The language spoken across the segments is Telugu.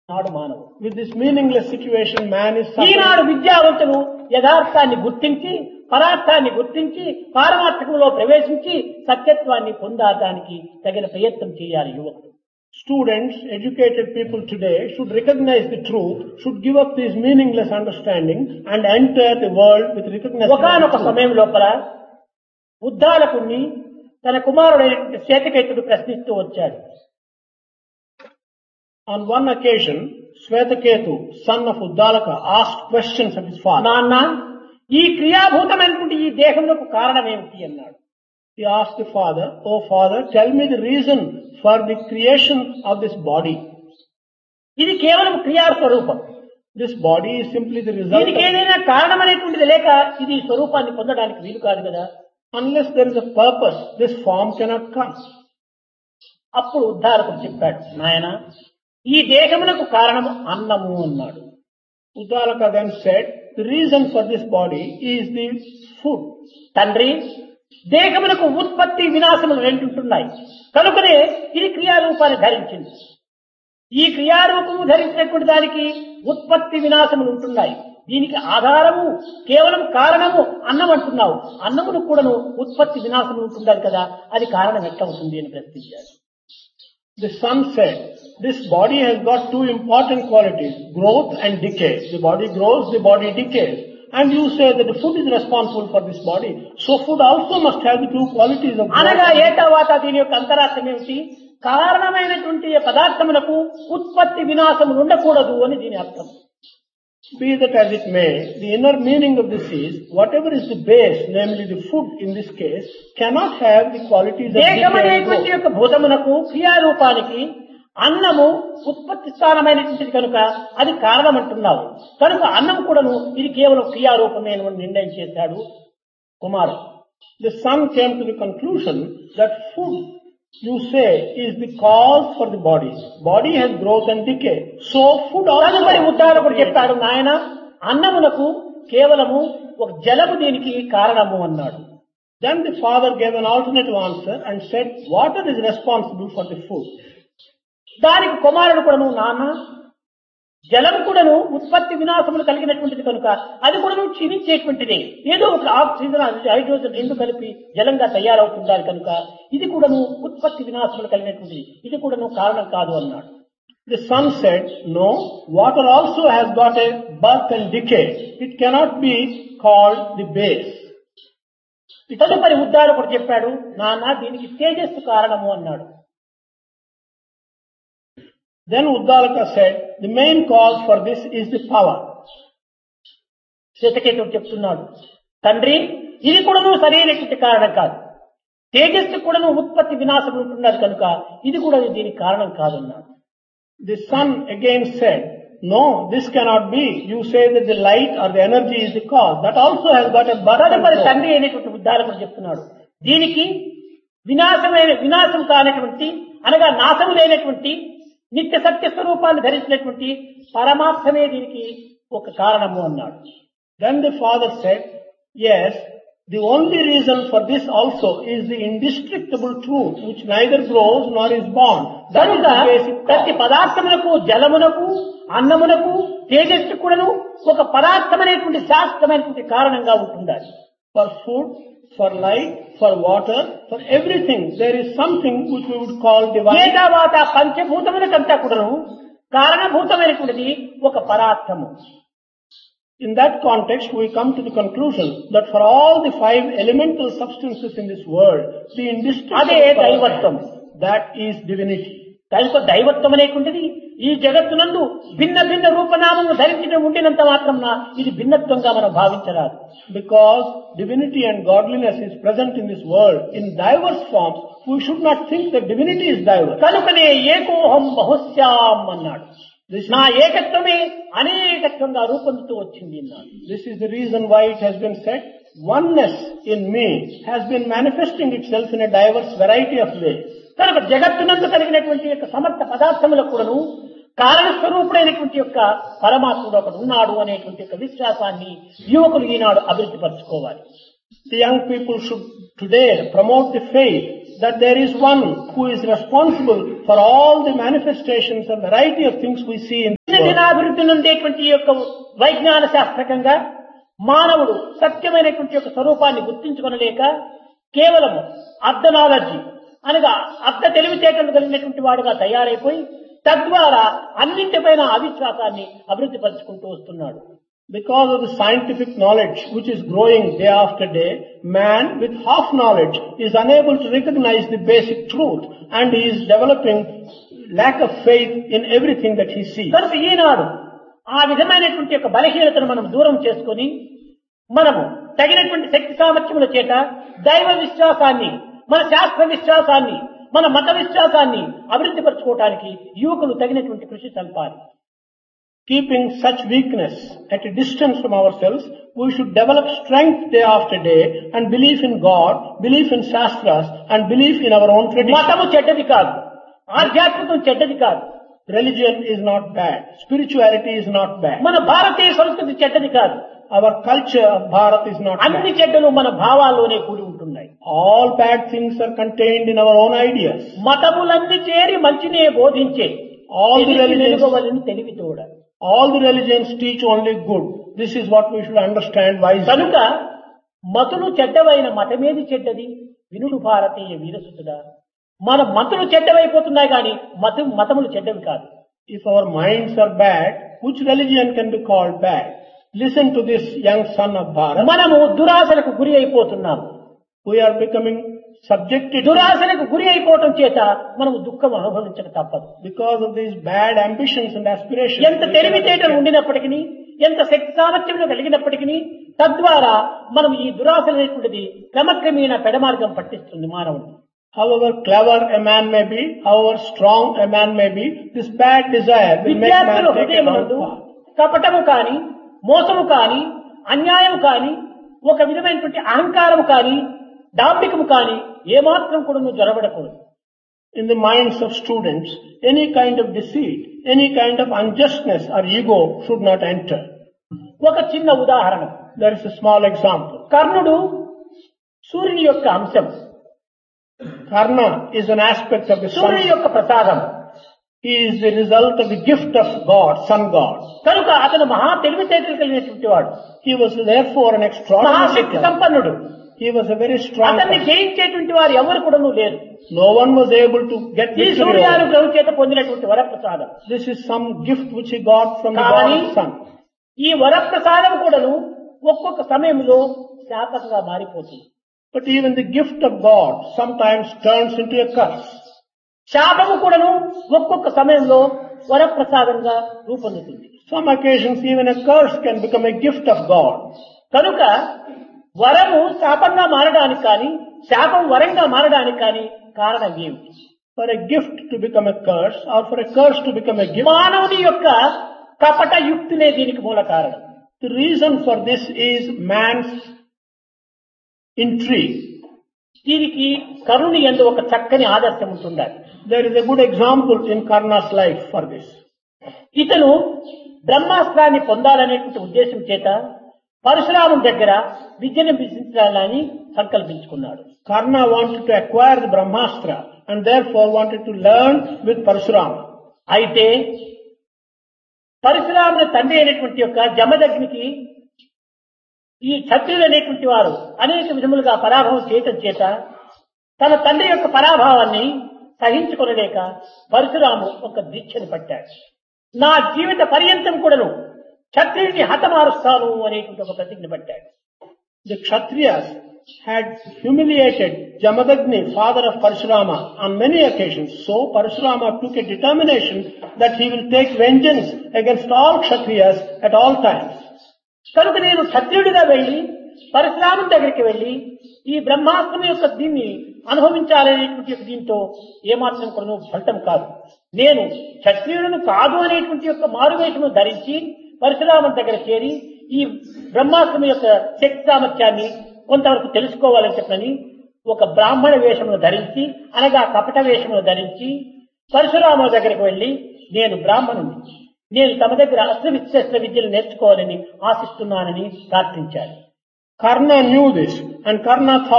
నాడు మానవుడు. With this meaningless situation, man is Eenadu suffering. విద్యావంతులు యథార్థాన్ని గుర్తించి పరార్థాన్ని గుర్తించి పారమార్థకంలో ప్రవేశించి సత్యత్వాన్ని పొందడానికి తగిన ప్రయత్నం చేయాలి యువకుడు. Students, educated people today should recognize the truth, should give up this meaningless understanding and enter the world with recognition. ఒకనొక సమయం లోపల ఉద్దాలకుణ్ణి తన కుమారుడైనటువంటి శ్వేతకేతుడు ప్రశ్నిస్తూ వచ్చాడు. On one occasion, Swetaketu, son of Uddalaka, asked questions of his father. నాన్న, ఈ క్రియాభూతమైనటువంటి ఈ దేహములకు కారణం ఏమిటి అన్నాడు. He asked the father, "Oh father, tell me the reason for the creation of this body." ఇది కేవలం క్రియాస్వరూపం. This body is simply the result దీనికి ఏదైనా కారణం అనేటువంటిది లేక ఇది ఈ స్వరూపాన్ని పొందడానికి వీలు కాదు కదా. unless there is a purpose, this form cannot come. అప్పుడు ఉద్ధారకుడు చెప్పాడు, నాయన ఈ దేహమునకు కారణము అన్నము అన్నాడు. Uddalaka then said, the reason for this body is the food. తండ్రి, దేహమునకు ఉత్పత్తి వినాశములు రెండుంటున్నాయి కనుకనే ఇది క్రియారూపాన్ని ధరించింది. ఈ క్రియారూపము ధరించినటువంటి దానికి ఉత్పత్తి వినాశములు ఉంటున్నాయి. దీనికి ఆధారము కేవలం కారణము అన్నం అంటున్నావు. అన్నమును కూడాను ఉత్పత్తి వినాశములు ఉంటున్నారు కదా, అది కారణం ఎట్లవుతుంది అని ప్రశ్నించాడు. The son said, this body has got two important qualities, growth and decay. The body grows, the body decays. And you say that the food is responsible for this body. So food also must have the two qualities of growth. అనగా ఏ తర్వాత దీని యొక్క అంతరార్థం ఏమిటి? కారణమైనటువంటి పదార్థములకు ఉత్పత్తి వినాశములు ఉండకూడదు అని దీని అర్థం. Be that as it may, the inner meaning of this is, whatever is the base, namely the food in this case, cannot have the qualities of decay and దేహమనేటువంటి growth. యొక్క భూతమునకు క్రియారూపానికి అన్నము ఉత్పత్తి స్థానమైనటువంటిది కనుక అది కారణం అంటున్నావు. కనుక అన్నం కూడాను ఇది కేవలం క్రియారూపమే అని నిర్ణయం చేశాడు కుమారుడు. The son came to the conclusion that food, you say, is the cause for the body. Body has growth and decay. So food తదుపరి also. ఉద్దారకుడు చెప్పాడు, నాయన అన్నమునకు కేవలము ఒక జలము దీనికి కారణము అన్నాడు. Then the father gave an alternative answer and said, water is responsible for the food. దానికి కుమారుడు కూడాను, నాన్న జలం కూడాను ఉత్పత్తి వినాశములు కలిగినటువంటిది కనుక అది కూడాను క్షీణించేటువంటిది. ఏదో ఒక ఆక్సిజన్ హైడ్రోజన్ రెండు కలిపి జలంగా తయారవుతుండాలి కనుక ఇది కూడాను ఉత్పత్తి వినాశములు కలిగినటువంటిది, ఇది కూడాను కారణం కాదు అన్నాడు. The son said, no, water also has got a birth and decay. It cannot be called the base. తదుపరి ఉద్దారకుడు చెప్పాడు, నాన్న దీనికి తేజస్సు కారణము అన్నాడు. Then Uddalaka said, the main cause for this is the power. శ్వేతకేతుడు చెప్తున్నాడు, తండ్రి ఇది కూడాను సరైనటువంటి కారణం కాదు. తేజస్సు కూడాను ఉత్పత్తి వినాశం ఉంటున్నది కనుక ఇది కూడా దీనికి కారణం కాదన్నాడు. The son again said, no, this cannot be. You say that the light or the energy is the cause. That also has got a birth and తదుపరి growth. తండ్రి అయినటువంటి ఉద్దారకుడు చెప్తున్నాడు, దీనికి వినాశం కానటువంటి అనగా నాశము లేనటువంటి నిత్య సత్య స్వరూపాన్ని ధరించినటువంటి పరమార్థమే దీనికి ఒక కారణము అన్నాడు. Then the father said, yes, the only reason for this also is the indestructible truth which neither grows nor is born. That is కనుక the basic ప్రతి cause. పదార్థములకు జలమునకు అన్నమునకు తేజస్సు కూడాను ఒక పదార్థమైనటువంటి శాస్త్రమైనటువంటి కారణంగా ఉంటుండాలి. For food, for light, for water, for everything, there is something which we would call divine. ఏ తర్వాత పంచభూతములకంతా కూడాను కారణభూతమైనటువంటిది ఒక పదార్థము. In that context, we come to the conclusion that for all the five elemental substances in this world, the అదే indestructible దైవత్వం. power, that is divinity. దైవత్వం అనేటువంటిది ఈ జగత్తునందు భిన్న భిన్న రూపనామము ధరించడం ఉండినంత మాత్రం ఇది భిన్నత్వంగా మనం భావించరాదు. Because divinity and godliness is present in this world in diverse forms, we should not think that divinity is diverse. కనుకనే ఏకోహం బహుశ్యాం అన్నాడు. నా ఏకత్వమే అనేకత్వంగా రూపొందుతూ వచ్చింది అన్నాడు. This is the reason why it has been said, oneness in me has been manifesting itself in a diverse variety of ways. కనుక జగత్తునందు కలిగినటువంటి యొక్క సమర్థ పదార్థములకు కూడాను కారణస్వరూపుడైనటువంటి యొక్క పరమాత్ముడు ఒకడు ఉన్నాడు అనేటువంటి యొక్క విశ్వాసాన్ని యువకులు ఈనాడు అభివృద్ధి పరచుకోవాలి. The young people should today promote the faith that there is one who is responsible for all the manifestations and variety of things we see in the world. దినాభివృద్ధి నుండేటువంటి యొక్క వైజ్ఞాన శాస్త్రకంగా మానవుడు సత్యమైనటువంటి యొక్క స్వరూపాన్ని గుర్తించుకొనలేక కేవలము అర్ధ నాలెడ్జి అనగా అర్ధ తెలివితేటలు కలిగినటువంటి వాడుగా తయారైపోయి తద్వారా అన్నింటిపైన అవిశ్వాసాన్ని అభివృద్ధి పరుచుకుంటూ వస్తున్నాడు. Because of the scientific knowledge which is growing day after day, man with half knowledge is unable to recognize the basic truth and he is developing lack of faith in everything that he sees. కనుక ఈనాడు ఆ విధమైనటువంటి యొక్క బలహీనతను మనం దూరం చేసుకొని మనము తగినటువంటి శక్తి సామర్థ్యముల చేత దైవ విశ్వాసాన్ని, మన శాస్త్ర విశ్వాసాన్ని, మన మత విశ్వాసాన్ని అభివృద్ధి పరచుకోవడానికి యువకులు తగినటువంటి కృషి సల్పాలి. Keeping such weakness at a distance from ourselves, we should develop strength day after day and belief in God, belief in Shastras and belief in our own tradition. మతము చెడ్డది కాదు, ఆధ్యాత్మికం చెడ్డది కాదు. Religion is not bad. Spirituality is not bad. మన భారతీయ సంస్కృతి చెడ్డది కాదు. Our culture of Bharat is not అన్ని bad. చెడ్డలు మన భావాల్లోనే కూడి ఉంటున్నాయి. All bad things are contained in our own ideas. మతములన్నీ చేరి మంచినే బోధించే All the religions, తెలివితోడ. all the religions teach only good. This is what we should understand wisely. కనుక మతులు చెడ్డవైన మతమేది చెడ్డది వినుడు భారతీయ వీరసుతుడా. మన మతులు చెడ్డవైపోతున్నాయి కానీ మతములు చెడ్డవి కాదు. If our minds are bad, which religion can be called bad? Listen to this young son of Bharat. మనము దురాశలకు గురి అయిపోతున్నాము. We are becoming subjected to, దురాశలకు గురి అయిపోవటం చేత మనము దుఃఖం అనుభవించక తప్పదు. because of these bad ambitions and aspirations. ఎంత తెలివితేటలు ఉండినప్పటికీ, ఎంత శక్తి సామర్థ్యంలో కలిగినప్పటికీ తద్వారా మనం ఈ దురాశలు అనేటువంటిది క్రమక్రమేణ పెడమార్గం పట్టిస్తుంది మానవుడు. However clever a man may be, however strong a man may be, this bad desire will make man విద్యార్థుల take a wrong హృదయమునందు path. కపటము కాని, మోసము కాని, అన్యాయం కాని, ఒక విధమైనటువంటి అహంకారము కాని, డాంబికము కాని ఏమాత్రం కూడా నువ్వు జొరబడకూడదు. In the minds of students, any kind of deceit, any kind of unjustness or ego should not enter. ఒక చిన్న ఉదాహరణ. There is a small example. కర్ణుడు సూర్యుని యొక్క అంశం, Karna is an aspect of the సూర్యుని sun. యొక్క ప్రసాదం. He is the result of the gift of God, sun God. కనుక అతను మహా తెలివితేటలు కలిగినటువంటి వాడు, He was therefore an extraordinary Mahashakti person. సంపన్నుడు. He was a very strong అతన్ని person. జయించేటువంటి వారు ఎవరు కూడా లేరు. No one was able to get ఈ victory over. సూర్యానుగ్రహం చేత పొందినటువంటి వరప్రసాదం. This is some gift which he got from the కానీ God sun. ఈ వరప్రసాదం కూడాను ఒక్కొక్క సమయంలో శాపంగా మారిపోతుంది. But even the gift of God sometimes turns into a curse. శాపము కూడాను ఒక్కొక్క సమయంలో వరప్రసాదంగా రూపొందుతుంది. Some occasions even a curse can become a gift of God. కనుక వరము శాపంగా మారడానికి కానీ, శాపం వరంగా మారడానికి కానీ కారణం ఏమిటి? For a gift to become a curse or for a curse to become a gift, మానవుని యొక్క కపట యుక్తినే దీనికి మూల కారణం. the reason for this is man's intrigue. దీనికి కరుణి యందు ఒక చక్కని ఆదర్శం ఉంటుండాలి. There is a good example in Karna's life for this. ఇతను బ్రహ్మాస్త్రాన్ని పొందాలనేటువంటి ఉద్దేశం చేత పరశురాముని దగ్గర విద్యను అభ్యసించాలని సంకల్పించుకున్నాడు. Karna wanted to acquire the Brahmastra and therefore wanted to learn with Parashurama. అయితే పరశురాముని తండ్రి అయినటువంటి యొక్క జమదగ్నికి ఈ క్షత్రియులు అనేటువంటి వారు అనేక విధములుగా పరాభవం చేయటం చేత తన తండ్రి యొక్క పరాభావాన్ని సహించుకొనలేక పరశురాము ఒక దీక్షని పట్టాడు. నా జీవిత పర్యంతం కూడాను క్షత్రియుడిని హతమారుస్తాను అనేటువంటి ఒక ప్రతిజ్ఞ పట్టాడు. The Kshatriyas had humiliated Jamadagni, father of Parashurama, on many occasions. So Parashurama took a determination that he will take vengeance against all Kshatriyas at all times. కనుక నేను క్షత్రియుడిగా వెళ్లి పరశురాముని దగ్గరికి వెళ్లి ఈ బ్రహ్మాస్త్రం యొక్క దీన్ని అనుభవించాలనేటువంటి దీంతో ఏమాత్రం కూడా ఫలితం కాదు. నేను క్షత్రియులను కాదు అనేటువంటి యొక్క మారువేషము ధరించి పరశురాముని దగ్గర చేరి ఈ బ్రహ్మాస్త్రం యొక్క శక్తి సామర్థ్యాన్ని కొంతవరకు తెలుసుకోవాలని చెప్పని ఒక బ్రాహ్మణ వేషమును ధరించి, అనగా కపట వేషమును ధరించి పరశురాముల దగ్గరికి వెళ్లి నేను బ్రాహ్మణుని, నేను తమ దగ్గర అస్త్రశస్త్ర విద్యలు నేర్చుకోవాలని ఆశిస్తున్నానని ప్రార్థించాడు. Karna knew this and Karna thought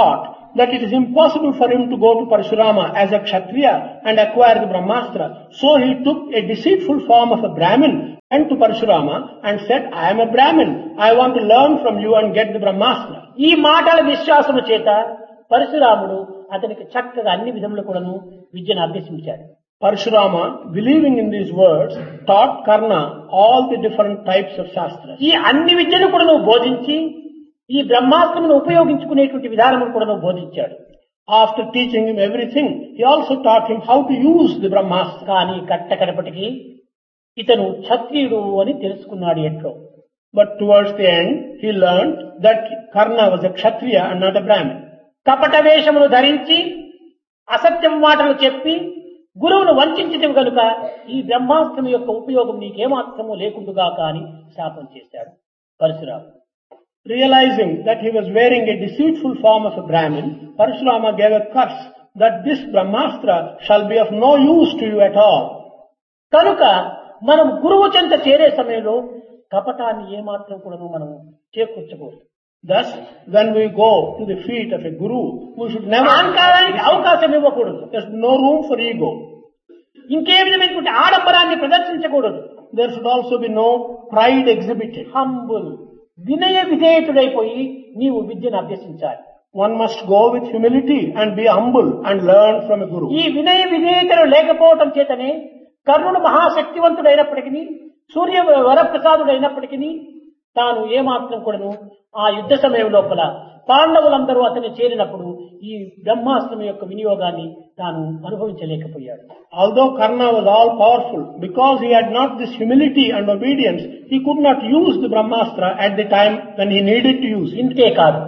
that it is impossible for him to go to Parshurama as a Kshatriya and acquire the Brahmastra. So he took a deceitful form of a Brahmin, went to Parshurama and said, I am a Brahmin. I want to learn from you and get the Brahmastra. ఈ మాటల విశ్వాసము చేత పరశురాముడు అతనికి చక్కగా అన్ని విధములు కూడాను విద్యను అభ్యసించాడు. Parshurama, believing in these words, taught Karna all the different types of Shastras. ఈ అన్ని విద్యను కూడాను బోధించి ఈ బ్రహ్మాస్త్రమును ఉపయోగించుకునేటువంటి విధానమును కూడాను బోధించాడు. After teaching him everything, he also taught him how to use the Brahmastra. కానీ కట్టకడపటికి ఇతను క్షత్రియుడు అని తెలుసుకున్నాడు ఎట్లో. But towards the end, he learned that Karna was a Kshatriya and not a Brahmin. కపట వేషమును ధరించి అసత్యం మాటలు చెప్పి గురువును వంచించటం కనుక ఈ బ్రహ్మాస్త్రం యొక్క ఉపయోగం నీకేమాత్రము లేకుండుగా కానీ శాపం చేశాడు పరశురాముడు. Realizing that he was wearing a deceitful form of a Brahmin, Parshurama gave a curse that this Brahmastra shall be of no use to you at all. కనుక మనం గురువు చెంత చేరే సమయంలో కపటాన్ని ఏమాత్రం కూడా మనం చేకూర్చకూడదు. Thus, when we go to the feet of a guru, we should never... అహంకారానికి అవకాశం ఇవ్వకూడదు. There's no room for ego. ఇంకే విధమైనటువంటి ఆడంబరాన్ని ప్రదర్శించకూడదు. There should also be no pride exhibited. Humble, వినయ విధేయతుడైపోయి నీవు విద్యను అభ్యసించాలి. One must go with humility and be humble and learn from a guru. ఈ వినయ విధేయతలు లేకపోవటం చేతనే కర్ణుడు మహాశక్తివంతుడైనప్పటికీ, సూర్య వరప్రసాదుడైనప్పటికీ తాను ఏమాత్రం కూడాను ఆ యుద్ధ సమయం లోపల పాండవులందరూ అతన్ని చేరినప్పుడు ఈ బ్రహ్మాస్త్రం యొక్క వినియోగాన్ని తాను అనుభవించలేకపోయాడు. Although Karna was all powerful, because he had not this humility and obedience, he could not use the Brahmastra at the time when he needed to use it. ఇంతే కాదు,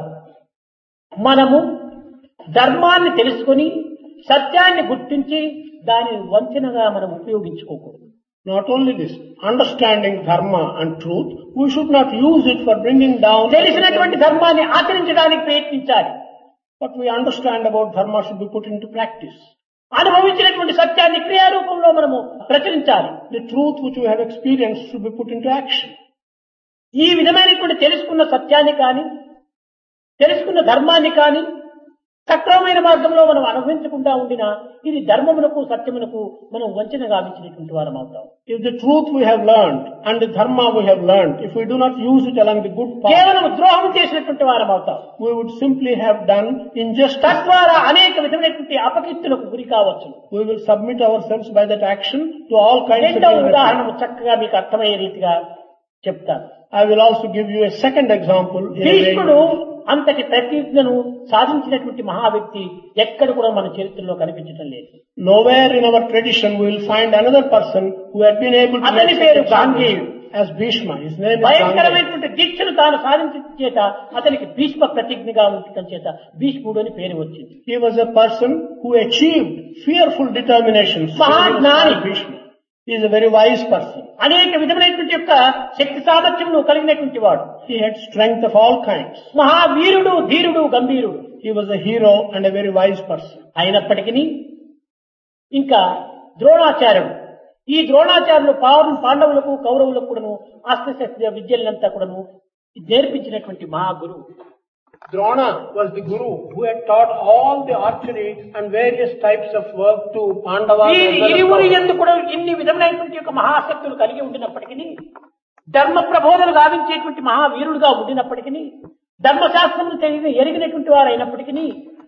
మనము ధర్మాన్ని తెలుసుకొని సత్యాన్ని గుర్తించి దానిని వంచనగా మనం ఉపయోగించుకోకూడదు. Not only this, understanding dharma and truth, we should not use it for bringing down... తెలిసినటువంటి ధర్మాన్ని ఆచరించడానికి ప్రయత్నించాలి. What we understand about dharma should be put into practice. అనుభవించినటువంటి సత్యాన్ని క్రియారూపంలో మనము ప్రచురించాలి. The truth which we have experienced should be put into action. ఈ విధమైనటువంటి తెలుసుకున్న సత్యాన్ని కానీ, తెలుసుకున్న ధర్మాన్ని కానీ సక్రమమైన మార్గంలో మనం అనుభవించకుండా ఉండినా ఇది ధర్మమునకు సత్యమునకు మనం వంచన గావించినటువంటి వారం అవుతాం. If the truth we have learned and the dharma we have learned, if we do not use it along the good path, కేవలం ద్రోహం చేసినటువంటి వారం అవుతాం. we would simply have done injustice. తద్వారా అనేక విధమైనటువంటి అపకీర్తులకు గురి కావచ్చు. We will submit ourselves by that action to all kinds of రెండవ ఉదాహరణ చక్కగా మీకు అర్థమయ్యే రీతిగా చెప్తాను. I will also give you a second example. భీష్ముడు అంతటి ప్రతిజ్ఞను సాధించినటువంటి మహా వ్యక్తి ఎక్కడ కూడా మన చరిత్రలో కనిపించడం లేదు. Nowhere in our tradition we will find another person who had been able to... అతని పేరు గాంధీయుడు. As Bhishma, his name is భయంకరమైనటువంటి దీక్షను తాను సాధించడం చేత అతనికి భీష్మ ప్రతిజ్ఞగా ఉండటం చేత భీష్ముడు అని పేరు వచ్చింది. He was a person who achieved fearful determination. మహాజ్ఞాని. Bhishma. He is a very wise person. అనేక విధమైనటువంటి యొక్క శక్తి సామర్థ్యమును కలిగినటువంటి వాడు. He had strength of all kinds. మహావీరుడు, ధీరుడు, గంభీరుడు. He was a hero and a very wise person. అయినప్పటికీ ఇంకా ద్రోణాచార్యుడు, ఈ ద్రోణాచార్యులు పాండవులకు కౌరవులకు కూడాను అస్త్రశస్త్ర విద్యలంతా కూడాను నేర్పించినటువంటి మహాగురువు. Drona was the guru who had taught all the archery and various types of work to Pandavas. ఈ ఇరువురు యందు కూడా ఇన్ని విధమైనటువంటి యొక్క మహాశక్తులు కలిగి ఉండినప్పటికీ, ధర్మ ప్రబోధనలు గావించేటువంటి మహావీరుడుగా ఉండినప్పటికీ, ధర్మశాస్త్రమును ఎరిగినటువంటి వారు అయినప్పటికీ,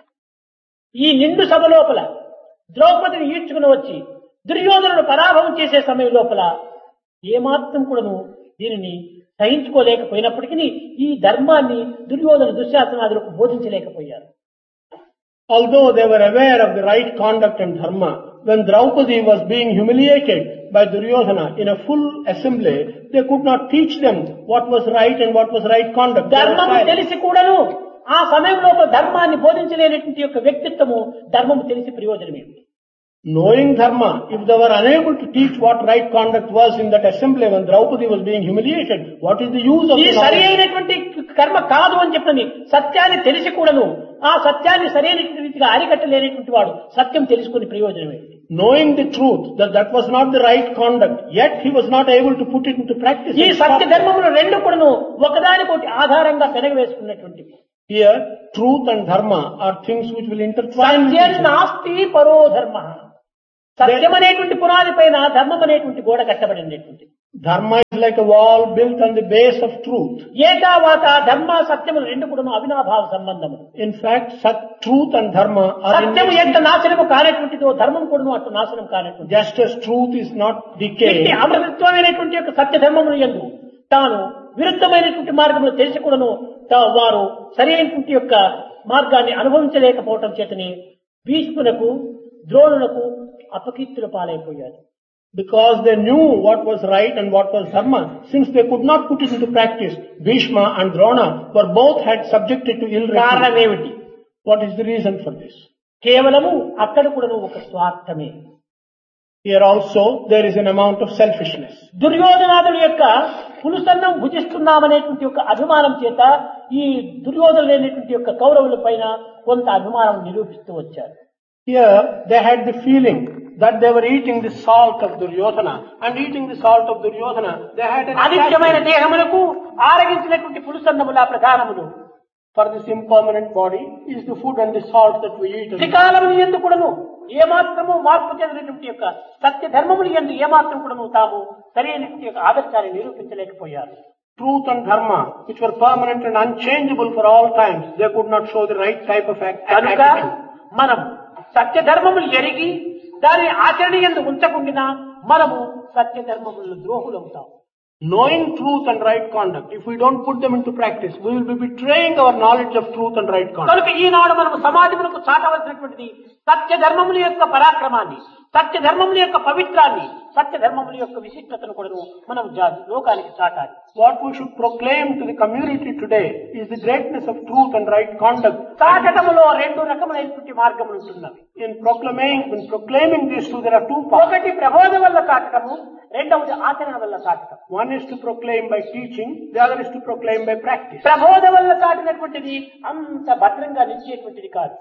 ఈ నిండు సభ లోపల ద్రౌపదిని ఈడ్చుకుని వచ్చి దుర్యోధనుడు పరాభవం చేసే సమయం లోపల ఏమాత్రం కూడాను దీనిని సహించుకోలేకపోయినప్పటికీ ఈ ధర్మాన్ని Duryodhana దుశ్శాసనాదులకు బోధించలేకపోయారు. Although they were aware of the right conduct and dharma, when Draupadi was being humiliated by Duryodhana in a full assembly, they could not teach them what was right and what was right conduct. ధర్మము తెలిసి కూడాను ఆ సమయంలో ధర్మాన్ని బోధించలేనటువంటి యొక్క వ్యక్తిత్వము ధర్మము తెలిసి ప్రయోజనం ఏమిటి? Knowing dharma, if they were unable to teach what right conduct was in that assembly when Draupadi was being humiliated, what is the use of ఈ సరి అయినటువంటి కర్మ కాదు అని చెప్పని సత్యాన్ని తెలిసి కూడాను ఆ సత్యాన్ని సరైనటువంటి రీతిగా అరికట్టలేనటువంటి వాడు సత్యం తెలుసుకుని ప్రయోజనం ఏంటి? Knowing the truth that was not the right conduct, yet he was not able to put it into practice. ఈ సత్య ధర్మములు రెండు కూడాను ఒకదానికొకటి ఆధారంగా పెనగవేసుకున్నటువంటివి. Here, truth and dharma are things which will intertwine with each Satyam other. నాస్తి పరో ధర్మ. సత్యం అనేటువంటి పునాది పైన ధర్మం అనేటువంటి గోడ కట్టబడినటువంటి. Dharma is like a wall built on the base of truth. ఏకావాత ధర్మ సత్యములు రెండు కూడా అవినాభావ సంబంధములు. In fact, truth and dharma are సత్యము ఎంత నాశనము కానటువంటిదో ధర్మం కూడా అటు నాశనం కానటువంటి. just as truth is not decayed. అమృతత్వమైనటువంటి యొక్క సత్య ధర్మములు యందు తాను విరుద్ధమైనటువంటి మార్గంలో తెలిసి కూడాను వారు సరైనటువంటి యొక్క మార్గాన్ని అనుభవించలేకపోవటం చేతని భీష్ములకు ద్రోణులకు అపకీర్తుల పాలైపోయారు. Because they knew what was right and what was dharma, since they could not put it into practice, Bhishma and Drona were both had subjected to ill repute. కారణం ఏమిటి? What is the reason for this? కేవలము అక్కడ కూడా ఒక స్వార్థమే. Here also there is an amount of selfishness. దుర్యోధనాదుల యొక్క పులుసన్నం భుజిస్తున్నామనేటువంటి యొక్క అభిమానం చేత ఈ దుర్యోధన లేనటువంటి యొక్క కౌరవుల పైన కొంత అభిమానం నిరూపిస్తూ వచ్చారు. Here they had the feeling that they were eating the salt of Duryodhana, and eating the salt of Duryodhana they had an అనిత్యమైన దేహములకు ఆరగించినటువంటి పులుసన్నముల ప్రధానములు. For this impermanent body is the food and the salt that we eat. త్రికాలములు యందు కూడాను ఏమాత్రము మార్పు చెందినటువంటి యొక్క సత్య ధర్మములు యందు ఏమాత్రం కూడాను తాము సరైనటువంటి యొక్క ఆదర్శాన్ని నిరూపించలేకపోయారు. Truth and dharma, which were permanent and unchangeable for all times, they could not show the right type of కనుక attitude. మనం సత్య ధర్మములు ఎరిగి దాని ఆచరణ యందు ఉంచకుండా మనము సత్య ధర్మములు ద్రోహులవుతాం. Knowing truth and right conduct, if we don't put them into practice, we will be betraying our knowledge of truth and right conduct. కనుక ఈనాడు మనము సమాజములకు చాటవలసినటువంటిది సత్య ధర్మముల యొక్క పరాక్రమాన్ని, సత్య ధర్మముల యొక్క పవిత్రాన్ని, సత్య ధర్మముల యొక్క విశిష్టతను కూడా మనం లోకానికి చాటాలి. What we should proclaim to the community today is the greatness of truth and right conduct. చాటములో రెండు రకములైనటువంటి మార్గములు ఉంటున్నవి. In proclaiming these two, there are two paths. ఒకటి ప్రబోధం వల్ల చాటము, రెండవది ఆచరణ వల్ల చాటం. One is to proclaim by teaching, the other is to proclaim by practice. ప్రబోధం వల్ల చాటినటువంటిది అంత భద్రంగా నిలిచేటువంటిది కాదు.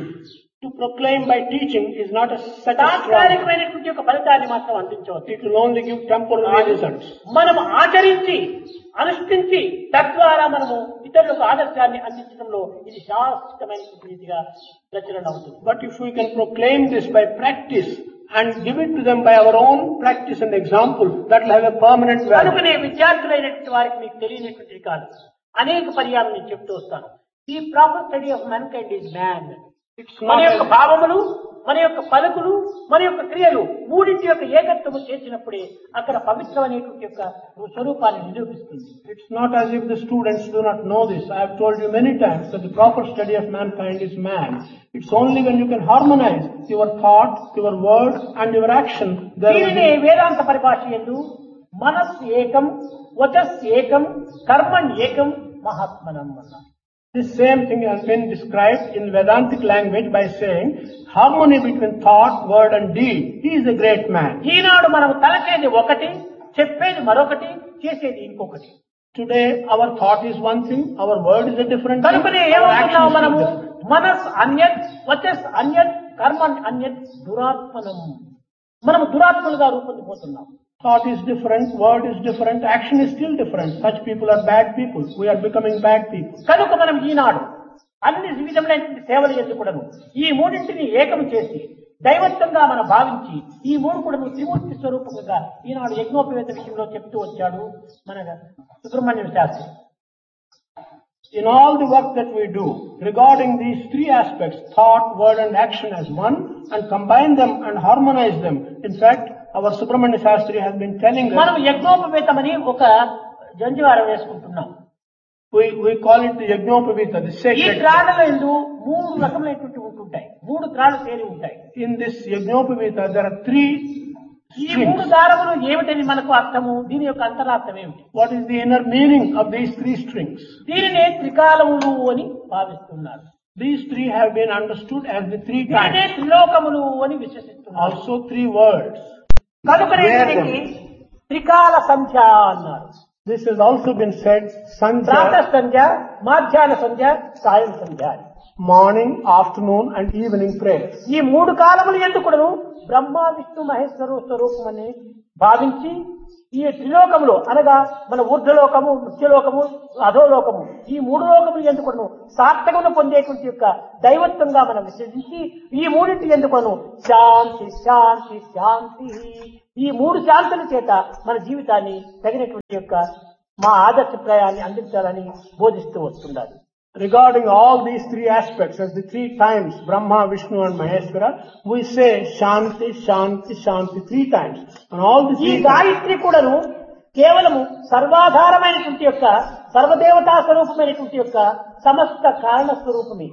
To proclaim by teaching is not a తాత్కాలికమైనటువంటి ఒక ఫలితాన్ని మాత్రం అందించవచ్చు. It will only give temporary results. మనం ఆచరించి అనుష్ఠించి తద్వారా మనము ఇతరులకు ఆదర్శాన్ని అందించడంలో ఇది శాశ్వతమైనటువంటి రీతిగా ప్రచురణ అవుతుంది. But if we can proclaim this by practice and give it to them by our own practice and example, that will have a permanent value. కనుకనే విద్యార్థులైనటువంటి వారికి మీకు తెలియనటువంటిది కాదు. అనేక పర్యాలు నేను చెప్తూ వస్తాను. The proper study of man kind is man. మన యొక్క భావములు, మన యొక్క పలుకులు, మన యొక్క క్రియలు మూడింటి యొక్క ఏకత్వము చేసినప్పుడే అక్కడ పవిత్రమైనటువంటి యొక్క స్వరూపాన్ని నిరూపిస్తుంది. It's not as if the students do not know this. I have told you many times that the proper study of mankind is man. It's only when you can harmonize your thought, your word and your action. దీనినే వేదాంత పరిభాష యందు మనస్ ఏకం, వచస్ ఏకం, కర్మణ్ ఏకం, మహాత్మనం అన్నారు. This same thing has been described in Vedantic language by saying harmony between thought, word and deed. He is a great man. ఈనాడు మనం తలచేది ఒకటి, చెప్పేది మరొకటి, చేసేది ఇంకొకటి. Today our thought is one thing, our word is a different thing, కనుకనే our action ఏమవుతున్నాం is మనము different. మనస్ అన్యత్, వచస్ అన్యత్, కర్మణ్ అన్యత్, దురాత్మనం. మనము దురాత్మలుగా రూపొందిపోతున్నాం. Thought is different, word is different, action is still different. Such people are bad people. We are becoming bad people. కనుక మనం ఈనాడు అన్ని విధములైనటువంటి సేవలు ఎందుకుడను ఈ మూడింటిని ఏకం చేసి దైవత్వంగా మనం భావించి ఈ మూడు కూడా త్రిమూర్తి స్వరూపంగా ఈనాడు యజ్ఞోపవేత విషయంలో చెప్తూ వచ్చాడు మన Subrahmanyam Sastry. In all the work that we do regarding these three aspects, thought, word and action as one, and combine them and harmonize them. In fact, our Subramanya Shastri has been telling us, మనం యజ్ఞోపవేతం అని ఒక జంజువారం వేసుకుంటున్నాం. we call it the Yajnopavita, the ఈ sacred. త్రాళ్ళ ఎందు మూడు రకములైనటువంటి ఉంటుంటాయి. మూడు త్రాళ్ళు చేరి ఉంటాయి. In this Yajnopavita, there are three ఈ మూడు దారములు ఏమిటని మనకు అర్థము, దీని యొక్క అంతరార్థం ఏమిటి? What is the inner meaning of these three strings? దీనినే త్రికాలములు అని భావిస్తున్నారు. These three have been understood as the three దీనినే times. త్రిలోకములు అని విశ్వసిస్తున్నారు. Also three words. కనుకనే దీనికి త్రికాల సంధ్య అన్నారు. This has also been said, Pratah Sanjay, సంధ్య, మాధ్యాహ్న సంధ్య, సాయం సంధ్య అని. morning, afternoon and evening prayers. ఈ మూడు కాలములు ఎందుకును బ్రహ్మ విష్ణు మహేశ్వరు స్వరూపమని భావించి ఈ త్రిలోకములు అనగా మన ఊర్ధ్వలోకము, మృత్యులోకము, అధోలోకము, ఈ మూడు లోకములు ఎందుకును సార్థకమును పొందేటువంటి యొక్క దైవత్వంగా మనం విశ్వసించి ఈ మూడింటి ఎందుకును శాంతి శాంతి శాంతి, ఈ మూడు శాంతుల చేత మన జీవితాన్ని తగినటువంటి యొక్క మా ఆదర్శప్రాయాన్ని అందించాలని బోధిస్తూ వస్తున్నారు. Regarding all these three aspects, as the three times Brahma, Vishnu and Maheshwara, we say Shanti, Shanti, Shanti 3 times. And all the ఈ 3 times, గాయత్రి కూడాను కేవలము సర్వాధారమైనటువంటి యొక్క సర్వదేవతా స్వరూపమైనటువంటి యొక్క సమస్త కారణ స్వరూపమే.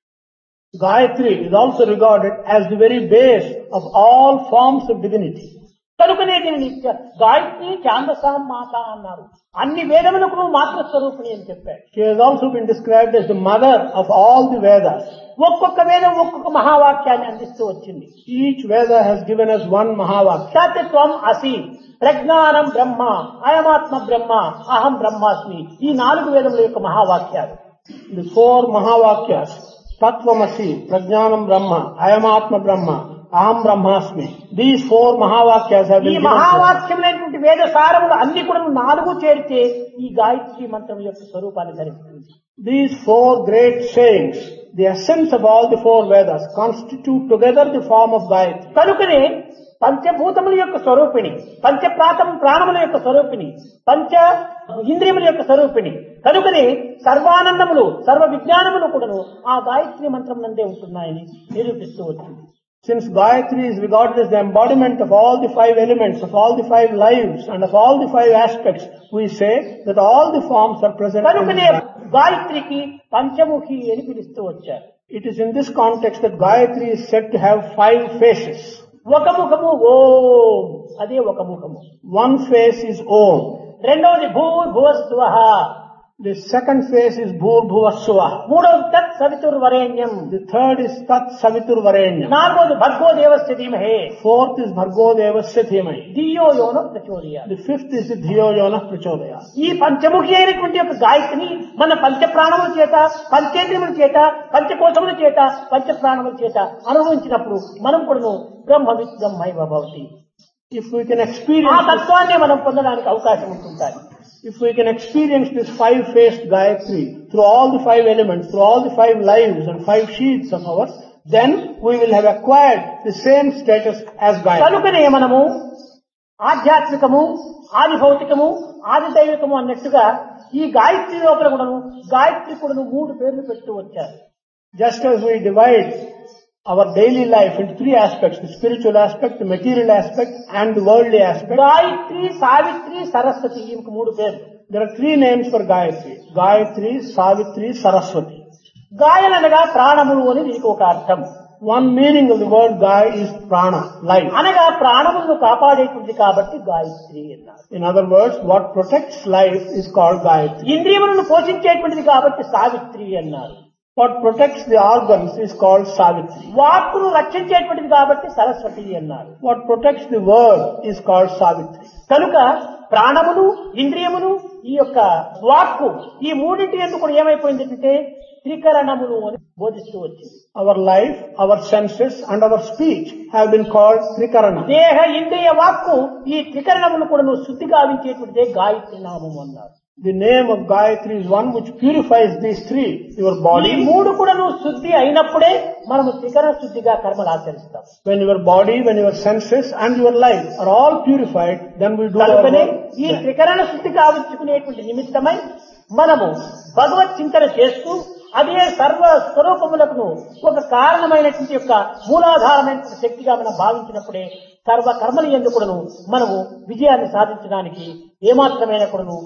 Gayatri is also regarded as the very base of all forms of divinity. కనుకనే దీనిని గాయత్రి ఛాందసాం మాత అన్నారు. అన్ని వేదములకు మాతృ స్వరూపిణి అని చెప్పారు. She has also been described as the mother of all the Vedas. ఒక్కొక్క వేదం ఒక్కొక్క మహావాక్యాన్ని అందిస్తూ వచ్చింది. Each Veda has given us one Mahavakya. సత్యం అసి, ప్రజ్ఞానం బ్రహ్మ, అయమాత్మ బ్రహ్మ, అహం బ్రహ్మాస్మి, ఈ 4 వేదముల యొక్క మహావాక్యాలు. The 4 Mahavakyas, Tattvamasi, Prajnanam Brahma, Ayamatma Brahma, Aham Brahmasmi. These 4 Mahavakyas have ఈ been given to us. మహావాక్యములైనటువంటి వేద సారములు అన్ని కూడా 4 చేరితే ఈ గాయత్రి మంత్రం యొక్క స్వరూపాన్ని ధరిస్తుంది. These 4 great sayings, the essence of all the 4 Vedas, constitute together the form of Gayatri. కనుకనే పంచభూతముల యొక్క స్వరూపిణి, ప్రాణముల యొక్క స్వరూపిణి, పంచ ఇంద్రియముల యొక్క స్వరూపిణి. కనుకనే సర్వానందములు, సర్వ విజ్ఞానములు కూడాను ఆ గాయత్రి మంత్రం నందే ఉంటున్నాయని నిరూపిస్తూ వచ్చింది. Since Gayatri is regarded as the embodiment of all the 5 elements, of all the 5 lives, and of all the 5 aspects, we say that all the forms are present in కనుకనే Gayatri. గాయత్రికి పంచముఖి అని పిలుస్తూ వచ్చారు. It is in this context that Gayatri is said to have 5 faces. ఒక ముఖము ఓం, అదే ఒక ముఖము. One face is Om. రెండవది భూర్భువస్సువః, The second face is Bhur Bhuvassuva. మూడవది తత్ సవితుర్వరేణ్యం, The third is Tat Savitur Varenyam. నాలుగవది భర్గో దేవస్య ధీమహి, Fourth is Bhargo Devasya Dhimai. ధియో యోనః ప్రచోదయాత్. The fifth is the Dhiyo Yonah Prachodaya. ఈ పంచముఖి అయినటువంటి యొక్క గాయత్రిని మన పంచ ప్రాణముల చేత, పంచేంద్రియముల చేత, పంచకోశముల చేత, పంచ ప్రాణముల చేత అనుభవించినప్పుడు మనం కూడా బ్రహ్మవిత్ బ్రహ్మైవ భవతి. If we can ఆ experience this, తత్వాన్ని మనం పొందడానికి అవకాశం ఉంటుంటాయి. if we can experience this 5-faced Gayatri through all the 5 elements, through all the 5 lives and 5 sheaths of ours, then we will have acquired the same status as Gayatri. కనుకనే మనము ఆధ్యాత్మికము, ఆది భౌతికము, ఆది దైవికము అన్నట్టుగా ఈ గాయత్రి లోపల కూడాను గాయత్రి కూడాను 3 పేర్లు పెడుతూ వచ్చారు. Just as we divide our daily life into 3 aspects, the spiritual aspect, the material aspect and the worldly aspect. Gayatri, Savitri, Saraswati, ఇంక 3 పేర్లు. There are 3 names for Gayatri. Gayatri, Savitri, Saraswati. గాయలనగా ప్రాణములు అని దీనికి ఒక అర్థం. One meaning of the word Gay is prana, life. అనగా ప్రాణములను కాపాడేటువంటి కాబట్టి గాయత్రి అన్నారు. In other words, what protects life is called Gayatri. ఇంద్రియములను పోషించేటువంటిది కాబట్టి సావిత్రి అన్నారు. What protects the organs is called Savitri. వాక్కును రక్షించేటువంటిది కాబట్టి సరస్వతి అన్నారు. What protects the word is called Savitri. కనుక ప్రాణములు, ఇంద్రియములు, ఈ యొక్క వాక్కు, ఈ మూడింటి ఎందుకు కూడా ఏమైపోయింది అంటే త్రికరణములు అని బోధిస్తూ వచ్చింది. Our life, our senses and our speech have been called Trikarana. దేహ, ఇంద్రియ, వాక్కు, ఈ త్రికరణములు కూడా శుద్ధి గావించేటువంటిదే గాయత్రి నామము అన్నారు. The name of Gayatri is one which purifies these 3, your ఈ body. 3 కూడా శుద్ధి అయినప్పుడే మనము త్రికరణ శుద్ధిగా కర్మలు ఆచరిస్తాం. When your body, when your senses and your life are all purified, then we do our కనుకనే work. ఈ త్రికరణ శుద్ధి కావించుకునేటువంటి నిమిత్తమై మనము భగవత్ చింతన చేస్తూ అదే సర్వ స్వరూపములకు ఒక కారణమైనటువంటి యొక్క మూలాధారమైనటువంటి శక్తిగా మనం భావించినప్పుడే సర్వ కర్మల యందు కూడాను మనము విజయాన్ని సాధించడానికి ఏమాత్రమైన కూడాను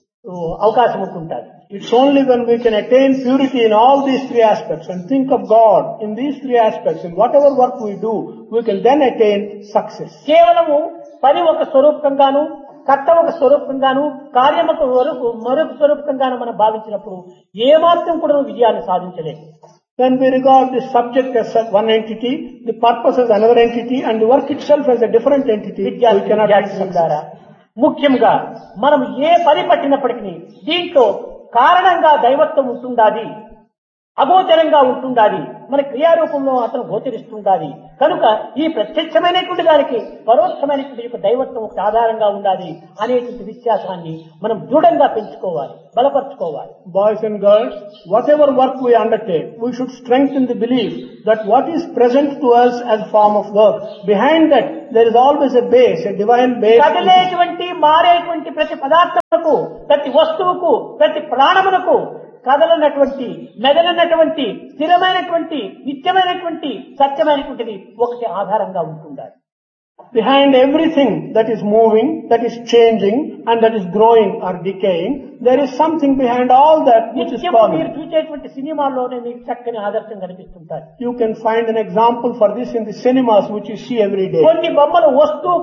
అవకాశం ఉంటుంటారు. It's only when we can attain purity in all these 3 aspects and think of God in these 3 aspects, in whatever work we do, we can then attain success. కేవలము పని ఒక స్వరూపంగాను, కర్త ఒక స్వరూపంగాను, కార్యం మరొక స్వరూపంగాను మనం భావించినప్పుడు ఏమాత్రం కూడా విజయాన్ని సాధించలేము. When we regard the subject as one entity, the purpose as another entity, and the work itself as a different entity, we cannot attain success. ముఖ్యంగా మనం ఏ పని పట్టినప్పటికీ దీంట్లో కారణంగా దైవత్వం ఉంటుండాలి. అగోచరంగా ఉంటుండాలి, మన క్రియారూపంలో అతను గోచరిస్తుండాలి. కనుక ఈ ప్రత్యక్షమైనటువంటి దానికి పరోక్షమైనటువంటి యొక్క దైవత్వం ఒక ఆధారంగా ఉండాలి అనేటువంటి విశ్వాసాన్ని మనం దృఢంగా పెంచుకోవాలి, బలపరుచుకోవాలి. Boys and girls, whatever work we undertake, we should strengthen the belief that what is present to us as form of work, behind that there is always a base, a divine base. కదిలేటువంటి మారేటువంటి ప్రతి పదార్థములకు, ప్రతి వస్తువుకు, ప్రతి ప్రాణమునకు కదలనటువంటి, మెదలనటువంటి, స్థిరమైనటువంటి, నిత్యమైనటువంటి, సత్యమైనటువంటిది ఒకటి ఆధారంగా ఉంటుండాలి. Behind everything that is moving, that is changing, and that is growing or decaying, there is something behind all that which is నిత్యము common. మీరు చూసేటువంటి సినిమాల్లోనే మీకు చక్కని ఆదర్శం కనిపిస్తుంటారు. You can find an example for this in the cinemas which you see every day. కొన్ని బొమ్మలు వస్తూ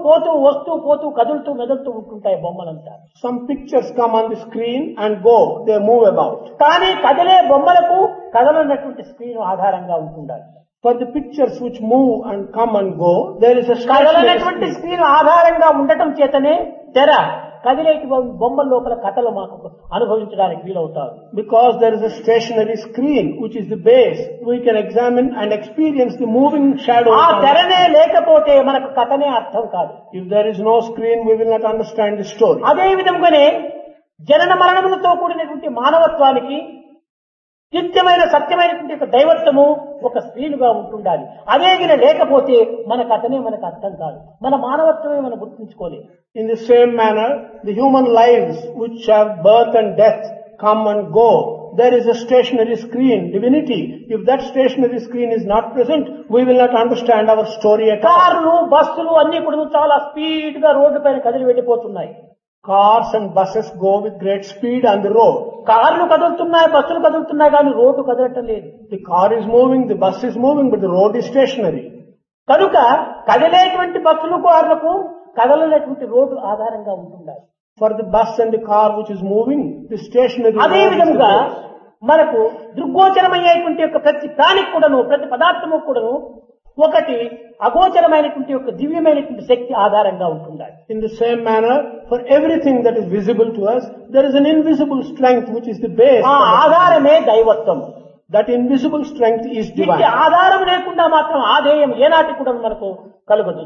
పోతూ కదులుతూ మెదులుతూ ఉంటుంటాయి బొమ్మలంతా. Some pictures come on the screen and go, they move about. కానీ కదిలే బొమ్మలకు కదలనటువంటి స్క్రీన్ ఆధారంగా ఉంటుండాలి. For the pictures which move and come and go, there is a కదలనటువంటి stationary screen. Screen ఆధారంగా ఉండటం చేతనే తెర కదిలేటి బొమ్మల లోపల కథలు మాకు అనుభవించడానికి వీలవుతారు. Because there is a stationary screen which is the base, we can examine and experience the moving shadows. ఆ తెరనే లేకపోతే మనకు కథనే అర్థం కాదు. If there is no screen, we will not understand the story. అదే విధంగానే జనన మరణములతో కూడినటువంటి మానవత్వానికి నిత్యమైన సత్యమైనటువంటి ఒక దైవత్వము ఒక స్క్రీనుగా ఉంటుండాలి. అదే గిన లేకపోతే మన కథనే మనకు అర్థం కాదు, మన మానవత్వమే మనం గుర్తించుకోలేదు. In the same manner, the human lives which have birth and death come and go. There is a stationary screen, divinity. If that stationary screen is not present, we will not understand our story at all. కార్లు, బస్సులు అన్ని కూడా చాలా స్పీడ్ గా రోడ్డు పైన కదిలి వెళ్ళిపోతున్నాయి. Cars and buses go with great speed on the road. కార్లు కదులుతున్నాయి, బస్సులు కదులుతున్నాయి, కానీ రోడ్డు కదలటం లేదు. The car is moving, the bus is moving, but the road is stationary. కనుక కదిలేటువంటి బస్సులు, కార్లకు కదలనేటువంటి రోడ్డు ఆధారంగా ఉంటుండాలి. For the bus and the car which is moving, the stationary అదే road is the విధంగా base. మనకు దృగ్గోచరమయ్యేటువంటి యొక్క ప్రతి ప్రాణికి కూడాను, ప్రతి పదార్థము కూడాను ఒకటి అగోచరమైనటువంటి యొక్క దివ్యమైనటువంటి శక్తి ఆధారంగా ఉంటుండాలి. In the same manner, for everything that is visible to us, there is an invisible strength which is the base. ఆ ఆధారమే దైవత్వం. That invisible strength is ఇంటి divine. ఆధారం లేకుండా మాత్రం ఆధేయం ఏనాటి కూడా మనకు కలుగదు.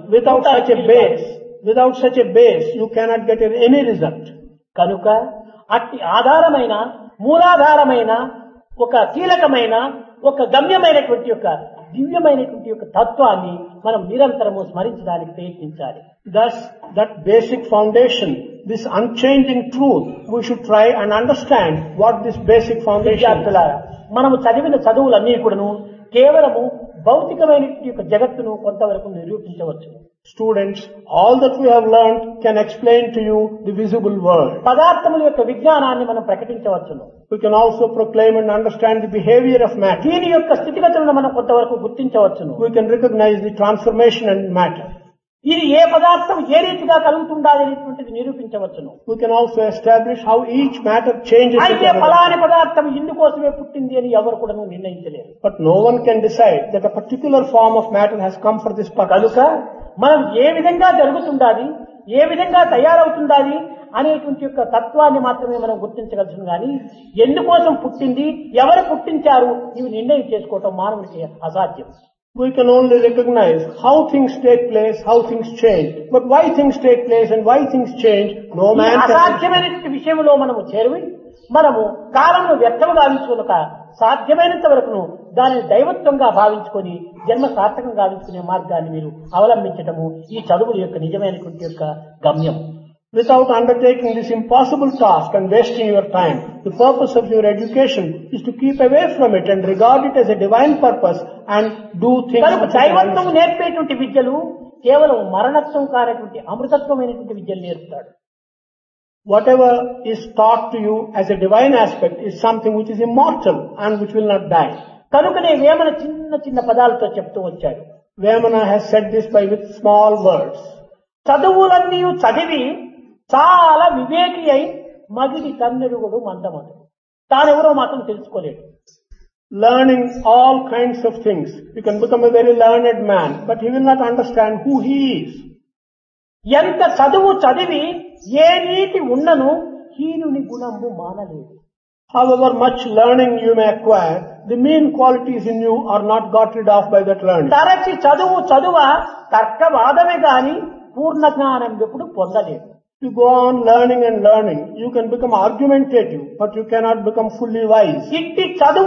Without such a base, you cannot get any result. కనుక అట్టి ఆధారమైన, మూలాధారమైన, ఒక కీలకమైన, ఒక గమ్యమైనటువంటి యొక్క దివ్యమైనటువంటి యొక్క తత్వాన్ని మనం నిరంతరము స్మరించడానికి ప్రయత్నించాలి. Thus, that basic foundation, this unchanging truth, we should try and understand what this basic foundation is. విద్యార్థులారా, మనము చదివిన చదువులన్నీ కూడాను కేవలము భౌతికమైనటువంటి యొక్క జగత్తును కొంతవరకు నిరూపించవచ్చు. Students, all that we have learned can explain to you the visible world. పదార్థముల యొక్క విజ్ఞానాన్ని మనం ప్రకటించవచ్చును. We can also proclaim and understand the behavior of matter. దీని యొక్క స్థితిగతులను మనం కొంతవరకు గుర్తించవచ్చును. We can recognize the transformation in matter. ఇది ఏ పదార్థం ఏ రీతిగా కలుగుతుండాలి అనేటువంటిది నిరూపించవచ్చును. We can also establish how each matter changes. అయితే ఫలాని పదార్థం ఇందుకోసమే పుట్టింది అని ఎవరు కూడా నిర్ణయించలేరు. But no one can decide that a particular form of matter has come for this purpose. కనుక మనం ఏ విధంగా జరుగుతుండాలి, ఏ విధంగా తయారవుతుండాలి అనేటువంటి యొక్క తత్వాన్ని మాత్రమే మనం గుర్తించగలుగుతాం. కానీ ఎందుకోసం పుట్టింది, ఎవరు పుట్టించారు, ఇవి నిర్ణయం చేసుకోవటం మానవునికి అసాధ్యం. We can only recognize how things take place, how things change. But why things take place and why things change, no man can. అసాధ్యమైనటువంటి విషయంలో మనము చేరువి మనము కాలంలో వ్యర్థము భావించుకునక సాధ్యమైనంత వరకును దానిని దైవత్వంగా భావించుకొని జన్మ సార్థకం గావించుకునే మార్గాన్ని మీరు అవలంబించటము ఈ చదువుల యొక్క నిజమైనటువంటి యొక్క గమ్యం. Without undertaking this impossible task and wasting your time, the purpose of your education is to keep away from it and regard it as a divine purpose and do things. కనుక దైవత్వం నేర్పేటువంటి విద్యలు కేవలం మరణత్వం కానటువంటి అమృతత్వమైనటువంటి విద్యలు నేర్పుతాడు. Whatever is taught to you as a divine aspect is something which is immortal and which will not die. కనుకనే వేమన చిన్న చిన్న పదాలతో చెప్తూ వచ్చాడు. Vemana has said this with small words. చదువులన్నీ చదివి చాలా వివేకి అయి మగిడి కన్నెరుగుడు మందమడు. తానెవరో మాత్రం తెలుసుకోలేడు. Learning all kinds of things, you can become a very learned man, but he will not understand who he is. ఎంత చదువు చదివి ఏ నీతి ఉన్నను హీనుని గుణము మానలేదు. However much learning you may acquire, the mean qualities in you are not got rid of by that learning. తరచి చదువ తర్కవాదమే గాని పూర్ణ జ్ఞానం ఎప్పుడు పొందలేదు. You go on learning and learning. You can become argumentative, but you cannot become fully wise. ఇట్టి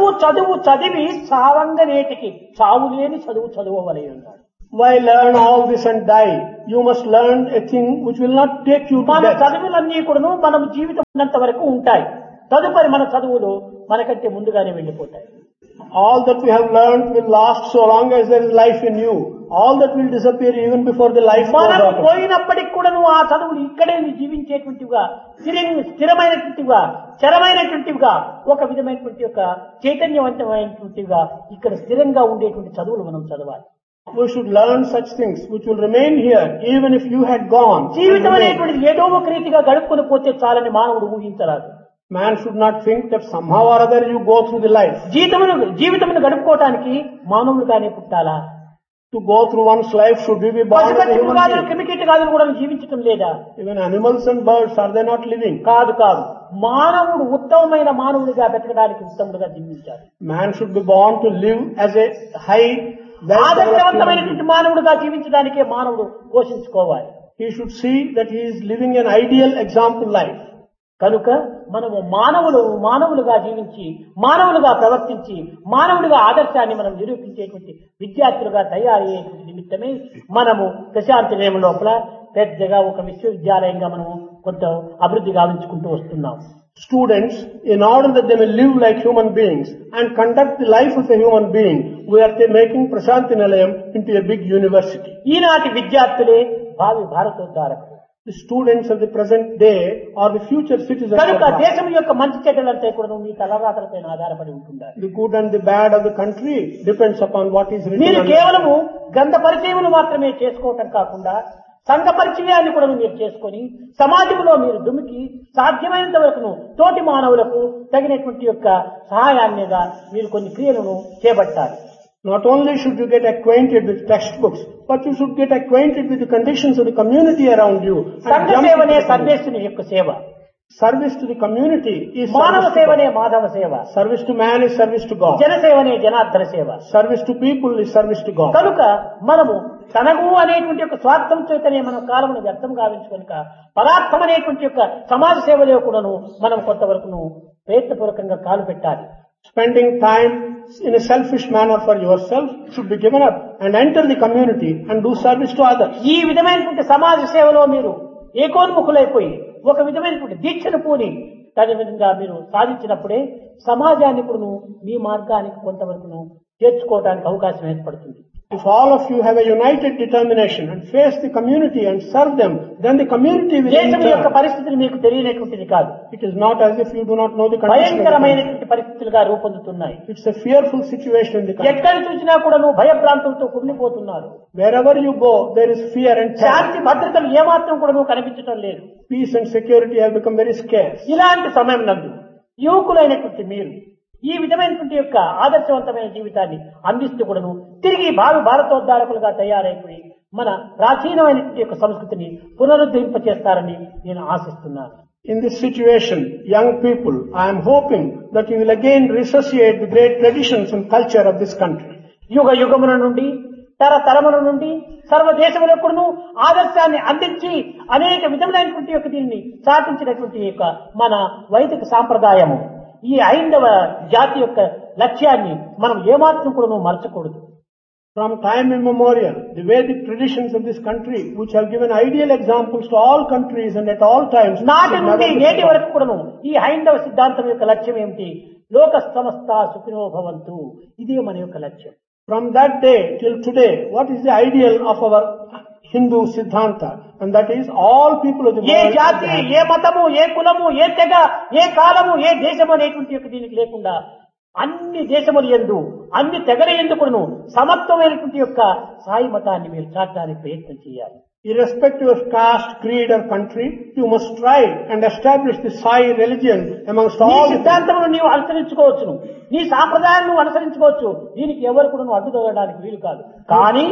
చదివి సావంగనేటికి చావు లేని చదువవలే ఉన్నాడు. Why learn all this and die? You must learn a thing which will not take you to మన death. చదువులన్నీ కూడాను మనం జీవితం ఉన్నంత వరకు ఉంటాయి. తదుపరి మన చదువులు మనకంటే ముందుగానే వెళ్ళిపోతాయి. All that we have learned will last so long as there is life in you. All that will disappear even before the life goes మనం out. పోయినప్పటికి కూడాను ఆ చదువులు ఇక్కడే జీవించేటువంటివిగా స్థిరమైనటువంటివిగా చరమైనటువంటివిగా ఒక విధమైనటువంటి ఒక చైతన్యవంతమైనటువంటివిగా ఇక్కడ స్థిరంగా ఉండేటువంటి చదువులు మనం చదవాలి. We should learn such things which will remain here even if you had gone. జీవితం అనేటువంటిది ఏదో ఒక రీతిగా గడుపుకొని పోతే చాలని మానవుడు ఊహించరాదు. Man should not think that somehow or other you go through the life. జీవితమును గడుపుకోవటానికి మానవులుగానే పుట్టాలా? To go through one's life, should we be born as a human being? క్రిమికీటకాదులు కూడా జీవించటం లేదా? Even animals and birds, are they not living? కాదు. మానవుడు ఉత్తమమైన మానవుడిగా బతకడానికి ఉత్తముడుగా జీవించాలి. Man should be born to live as a high, ఆదర్శవంతమైనటువంటి మానవుడిగా జీవించడానికే మానవుడు పోషించుకోవాలి. He should see that he is living an ideal example life. కనుక మనము మానవులుగా జీవించి మానవులుగా ప్రవర్తించి మానవుడిగా ఆదర్శాన్ని మనం నిరూపించేటువంటి విద్యార్థులుగా తయారయ్యేటువంటి నిమిత్తమే మనము ప్రశాంతి నిలయం లోపల పెద్దగా ఒక విశ్వవిద్యాలయంగా మనము కొంత అభివృద్ధి గావించుకుంటూ వస్తున్నాం. Students, in order that they may live like human beings and conduct the life of a human being, we are making Prashanti Nilayam into a big university. ఈనాటి విద్యార్థులే భావి భారతోద్ధారకులు. The students of the present day are the future citizens. కనుక దేశం యొక్క మంచి చెడ్డలంతా కూడా మీ తలరాతలపైన ఆధారపడి ఉంటుండాలి. The good and the bad of the country depends upon what is written. మీరు కేవలము గ్రంథ పరిచయములు మాత్రమే చేసుకోవటం కాకుండా సంఘ పరిచయాన్ని కూడా మీరు చేసుకొని సమాజంలో మీరు దుమికి సాధ్యమైనంత వరకు తోటి మానవులకు తగినటువంటి యొక్క సహాయాన్నిగా మీరు కొన్ని క్రియలను చేపట్టాలి. Not only should you get acquainted with textbooks, but you should get acquainted with the conditions of the community around you. సంఘ సేవనే సర్వేశ్వరుని యొక్క సేవ. Service to the community is మానవ సేవనే మాధవ సేవ. Service to man is service to God. జనసేవనే Janardhana సేవ. Service to people is service to God. కనుక మనము తనకు అనేటువంటి యొక్క స్వార్థం చేతనే మనం కాలమును వ్యర్థం గావించుకొనుక పదార్థం అనేటువంటి యొక్క సమాజ సేవలో కూడాను మనం కొంతవరకును ప్రయత్నపూర్వకంగా కాలు పెట్టాలి. Spending time in a selfish manner for yourself should be given up and enter the community and do service to others. ఈ విధమైనటువంటి సమాజ సేవలో మీరు ఏకోన్ముఖులైపోయి ఒక విధమైనటువంటి దీక్షను పూని తగినంగా మీరు సాధించినప్పుడే సమాజాన్ని కూడా మీ మార్గానికి కొంతవరకును చేర్చుకోవడానికి అవకాశం ఏర్పడుతుంది. If all of you have a united determination and face the community and serve them, then the community will దేశం యొక్క పరిస్థితులు మీకు తెలియనటువంటిది కాదు. It is not as if you do not know the condition. భయంకరమైనటువంటి పరిస్థితులుగా రూపొందుతున్నాయి. It's a fearful situation in the country. ఎక్కడ చూసినా కూడా భయభ్రాంతులతో కుమిలిపోతున్నారు. Wherever you go, there is fear and terror. శాంతి భద్రతలు ఏమాత్రం కూడా కనిపించడం లేదు. Peace and security have become very scarce. ఇలాంటి సమయం నందు యువకులైనటువంటి మీరు ఈ విధమైనటువంటి యొక్క ఆదర్శవంతమైన జీవితాన్ని అందిస్తూ కూడాను తిరిగి భావి భారతోద్ధారకులుగా తయారైపోయి మన ప్రాచీనమైనటువంటి యొక్క సంస్కృతిని పునరుద్ధరింపచేస్తారని నేను ఆశిస్తున్నాను. In this situation, young people, I am hoping that you will again resuscitate the great traditions and culture of this country. యుగ యుగముల నుండి తరతరముల నుండి సర్వదేశములకును ఆదర్శాన్ని అందించి అనేక విధములైనటువంటి యొక్క దీన్ని స్థాపించినటువంటి యొక్క మన వైదిక సాంప్రదాయము ఈ ఐందవ జాతి యొక్క లక్ష్యాన్ని మనం ఏమాత్రం కూడా మరచకూడదు. From time immemorial, the Vedic traditions of this country, which have given ideal examples to all countries and at all times, నాటి నుండి నేటి వరకు కూడాను ఈ హైందవ సిద్ధాంతం యొక్క లక్ష్యం ఏమిటి? లోక సమస్త సుఖినో భవంతు. ఇదే మన యొక్క లక్ష్యం. From that day till today, what is the ideal of our Hindu Siddhanta? And that is all people of the A world. జాతి, ఏ మతము, ఏ కులము, ఏ తెగ, ఏ కాలము, ఏ దేశము అనేటువంటి యొక్క దీనికి లేకుండా అన్ని దేశములు యందు అన్ని తెగల యందు కూడాను సమత్వమైనటువంటి యొక్క సాయి మతాన్ని మీరు చాటడానికి ప్రయత్నం చేయాలి. Irrespective of caste, creed or country, you must try and establish the Sai religion amongst నీ all. సిద్ధాంతమును నీవు అనుసరించుకోవచ్చును, నీ సాంప్రదాయాన్ని నువ్వు అనుసరించుకోవచ్చు. దీనికి ఎవరు కూడా నువ్వు అడ్డుదొగడానికి వీలు కాదు. కానీ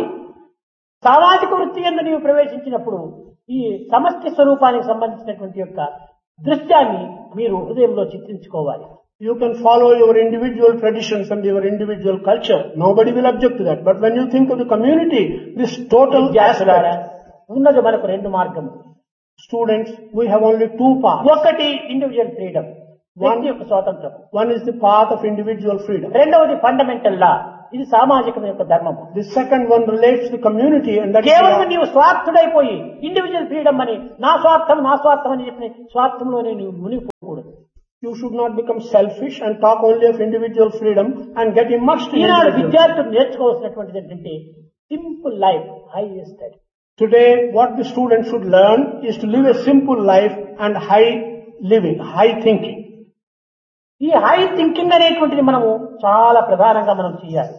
సామాజిక వృత్తి యందు నీవు ప్రవేశించినప్పుడు ఈ సమష్టి స్వరూపానికి సంబంధించినటువంటి యొక్క దృశ్యాన్ని మీరు హృదయంలో చిత్రించుకోవాలి. You can follow your individual traditions and your individual culture. Nobody will object to that. But when you think of the community, this total aspect. ఉన్నది మనకు రెండు మార్గములు. Students, we have only two paths. ఒకటి ఇండివిజువల్ ఫ్రీడమ్, వ్యక్తి యొక్క స్వాతంత్రం. One is the path of individual freedom. రెండవది ఫండమెంటల్ లా, ఇది సామాజికం యొక్క ధర్మము. The second one relates to the community and that కేవలం నీవు స్వార్థుడైపోయి ఇండివిజువల్ ఫ్రీడమ్ అని నా స్వార్థం అని చెప్పి స్వార్థంలోనే నీవు మునిగిపోకూడదు. You should not become selfish and talk only of individual freedom and get immersed in Eenadu individual. విద్యార్థులు నేర్చుకోవాల్సినటువంటిది ఏంటంటే simple life, high study. Today, what the students should learn is to live a simple life and high living, high thinking. ఈ హై థింకింగ్ అనేటువంటిది మనము చాలా ప్రధానంగా మనం చేయాలి.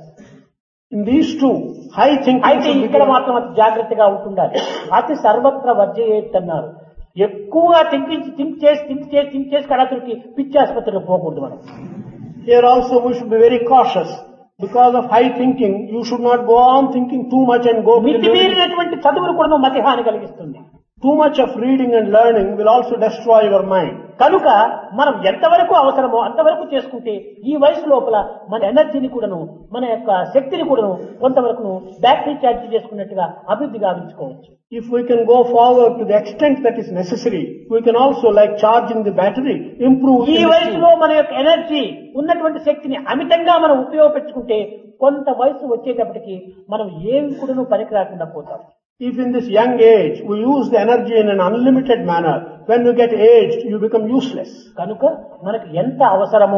In these two, high thinking అయితే should be ఇక్కడ given. మాత్రం అతి జాగ్రత్తగా ఉంటుండాలి. అతి సర్వత్ర వర్జయేత్ అన్నారు. ఎక్కువగా థింక్ చేసి కడతుడికి పిచ్చి ఆసుపత్రికి పోకూడదు మనం. Here also we should be very cautious. Because of high thinking, you should not go on thinking too much and go మితిమీరినటువంటి చదువులు కూడా మతిహాని కలిగిస్తుంది. Too much of reading and learning will also destroy your mind. కనుక మనం ఎంతవరకు అవసరమో అంతవరకు చేసుకుంటే ఈ వయసు లోపల మన ఎనర్జీని కూడాను, మన యొక్క శక్తిని కూడాను కొంతవరకు బ్యాటరీ ఛార్జ్ చేసుకున్నట్టుగా అభివృద్ధి గావించుకోవచ్చు. If we can go forward to the extent that is necessary, we can also, like charging the battery, improve. ఈ వయసులో మన యొక్క ఎనర్జీ ఉన్నటువంటి శక్తిని అమితంగా మనం ఉపయోగపెట్టుకుంటే కొంత వయసు వచ్చేటప్పటికి మనం ఏమి కూడాను పనికి రాకుండా పోతాం. If in this young age we use the energy in an unlimited manner, when you get aged, you become useless. కనుక మనకు ఎంత అవసరమో,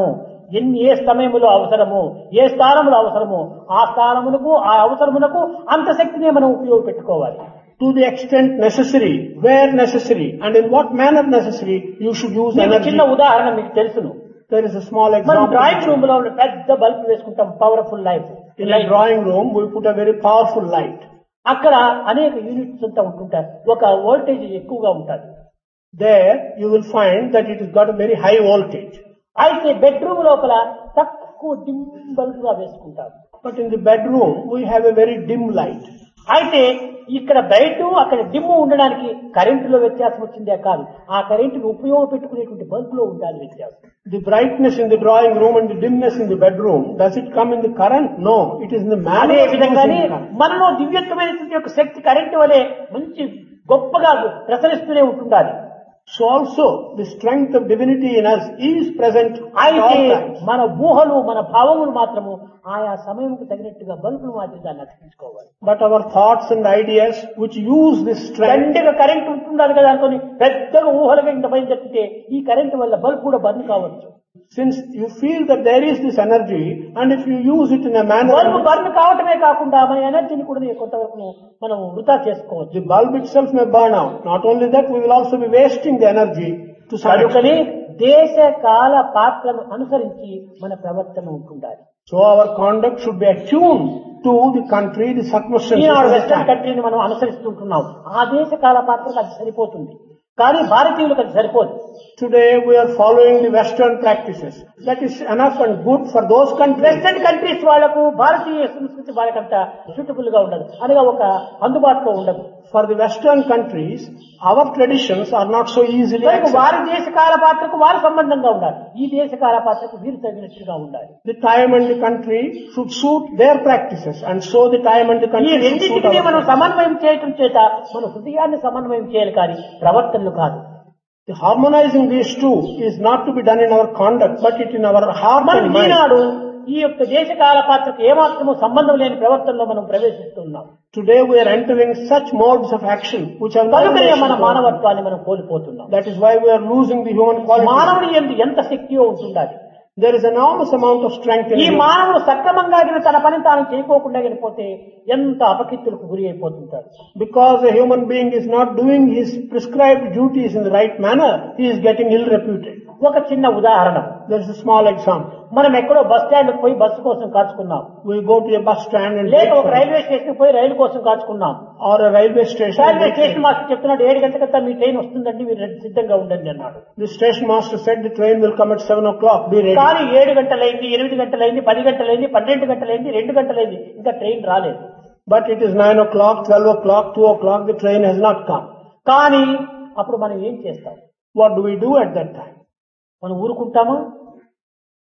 ఏ సమయంలో అవసరమో, ఏ స్థానంలో అవసరమో ఆ స్థానమునకు, ఆ అవసరమునకు అంత శక్తిని మనం ఉపయోగపెట్టుకోవాలి. To the extent necessary, where necessary, and in what manner necessary, you should use energy. చిన్న ఉదాహరణ మీకు తెలుసును. There is a small మనం example. డ్రాయింగ్ రూమ్ లో పెద్ద బల్బ్ వేసుకుంటాం, powerful light. In a drawing room, we put a very powerful light. అక్కడ అనేక యూనిట్స్ అంతా ఉంటుంటారు, ఒక వోల్టేజ్ ఎక్కువగా ఉంటుంది. There you will find that it has got a very high voltage. అయితే బెడ్రూమ్ లోపల తక్కువ డిమ్ బల్బ్ గా వేసుకుంటాం. But in the bedroom, we have a very dim light. అయితే ఇక్కడ బయట అక్కడ డిమ్ ఉండడానికి కరెంటులో వ్యత్యాసం వచ్చిందే కాదు, ఆ కరెంటును ఉపయోగపెట్టుకునేటువంటి బల్బులో ఉండాలి వ్యత్యాసం. The brightness in the drawing room and the dimness in the bedroom, does it come in the current? No, it is in the manner అదే of విధంగానే using current. మనలో దివ్యత్వమైనటువంటి యొక్క శక్తి కరెంటు వలె మంచి గొప్పగా ప్రసరిస్తూనే ఉంటుండాలి. So also, the strength of divinity in us is present at అయితే all times. మన ఊహలు, మన భావములు మాత్రము ఆయా సమయంకు తగినట్టుగా బల్బులు మాదిరిగా నటించుకోవాలి. But our thoughts and ideas which use this strength, దండిగా కరెంట్ ఉంటుండాలి కదా అనుకుని పెద్దగా ఊహలుగా ఇంత పైన తప్పితే ఈ కరెంటు వల్ల బల్బ్ కూడా బంద్ కావచ్చు. since you feel that there is this energy, and if you use it in a manner, bulb బంద్ కావటమే కాకుండా మన ఎనర్జీని కూడా కొంతవరకు మనం వృధా చేసుకోవచ్చు. the bulb itself may burn out. Not only that, we will also be wasting the energy to some extent. కనుకని దేశ కాల పాత్రను అనుసరించి మన ప్రవర్తన ఉంటుండాలి. So our conduct should be attuned to the country, the circumstances Eenadu of the western time. కంట్రీని మనం అనుసరిస్తుంటున్నాం, ఆ దేశ కాల పాత్రకు అది సరిపోతుంది, కానీ భారతీయులకు అది సరిపోదు. Today we are following the Western practices. That is enough and good for those countries. Western countries వాళ్లకు భారతీయ సంస్కృతి వాళ్ళకంత సూటబుల్ గా ఉండదు, అనగా ఒక అందుబాటులో ఉండదు. For the Western countries, our traditions are not so easily కనుక accepted. వారి దేశ కాల పాత్రకు వారు సంబంధంగా ఉండాలి, ఈ దేశ కాల పాత్రకు వీరు తగినట్టుగా ఉండాలి. The time and the country should suit their practices, and so the time and the ఈ country should suit రెండింటినీ our మనం practices. సమన్వయం చేయటం చేత మన హృదయాన్ని సమన్వయం చేయాలి, కానీ ప్రవర్తనలు కాదు. The harmonizing these two is not to be done in our conduct, but it in our heart మనం and mind. ఈనాడు ఈ యొక్క దేశ కాల పాత్రకు ఏమాత్రమూ సంబంధం లేని ప్రవర్తనలో మనం ప్రవేశిస్తున్నాం. Today we are entering such modes of action which are not కనుకనే మన related to- మానవత్వాన్ని మనం కోల్పోతున్నాం. That is why we are losing the human quality. మానవుని యందు ఎంత శక్తియో ఉంటుండాలి. There is enormous amount of strength in ఈ him. మానవుడు సక్రమంగా తన పని తాను చేయకోకుండా పోతే ఎంత అపకీర్తులకు గురి అయిపోతుంటాడు. Because a human being is not doing his prescribed duties in the right manner, he is getting ill reputed. ఒక చిన్న ఉదాహరణ, There is a small example. మనం ఎక్కడో బస్ స్టాండ్ పోయి బస్సు కోసం కాచుకున్నాం, We go to a bus stand and లేక wait ఒక for it. రైల్వే స్టేషన్ పోయి రైలు కోసం కాచుకున్నాం. Or a railway station. and railway wait for station it. Master చెప్తున్నాడు 7 గంటలకంతా మీ ట్రైన్ వస్తుందండి, మీరు సిద్ధంగా ఉండండి అన్నాడు. The station master said the train will come at 7 o'clock, be ready. కానీ 7 గంటలైంది, 8 గంటలైంది, 10 గంటలైంది, 12 గంటలైంది, 2 గంటలైంది, ఇంకా ట్రైన్ రాలేదు. But it is 9 o'clock, 12 o'clock, 2 o'clock, the train has not come. కానీ అప్పుడు మనం ఏం చేస్తాం? What do we do at that time? మనం ఊరుకుంటామా?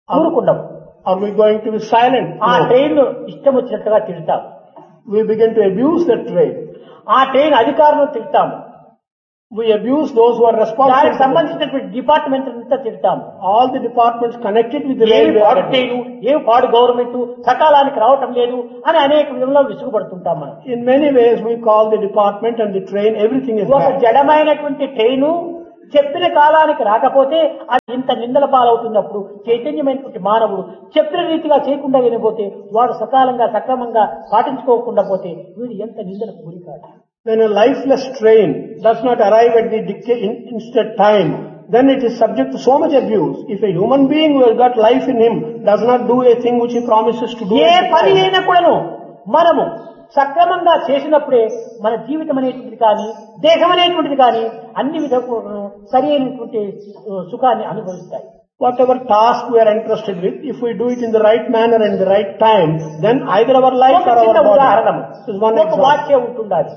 ఊరుకుండము. Are we going to be silent? ఆ No. ట్రైన్ ఇష్టం వచ్చినట్టుగా తిడతాం. We begin to abuse that train. ఆ ట్రైన్ అధికారులను తిడతాము. We abuse those who are responsible. దానికి సంబంధించినటువంటి డిపార్ట్మెంట్ అంతా తిడతాము. All the departments connected with the ఏమి railway. పాడు ట్రైను, ఏమి పాడు గవర్నమెంట్ సకాలానికి రావటం లేదు అని అనేక విధంలో విసుగుపడుతుంటాం మనం. In many ways we call the department and the train, everything is ఒక bad. జడమైనటువంటి ట్రైను చెప్పిన కాలానికి రాకపోతే అది ఇంత నిందల పాలవుతున్నప్పుడు చైతన్యమైనటువంటి మానవుడు చెప్పిన రీతిగా చేయకుండా వినపోతే వాడు సకాలంగా సక్రమంగా పాటించుకోకుండా పోతే వీడు ఎంత నిందలకు గురి కాదు. When a lifeless train does not arrive at the instant time, then it is subject to so much abuse. If a human being who has got life in him does not do a thing which he promises to do, A at the పని time, అయినా కూడాను మనము సక్రమంగా చేసినప్పుడే మన జీవితం అనేటువంటిది కానీ దేహం అనేటువంటిది కానీ అన్ని విధాలు సరి అయినటువంటి సుఖాన్ని అనుభవిస్తాయి. whatever task we are entrusted with, if we do it in the right manner and the right time, then either our life or our ఉదాహరణము body. This is one ఒక example. వాచ్యే ఉంటుండాలి.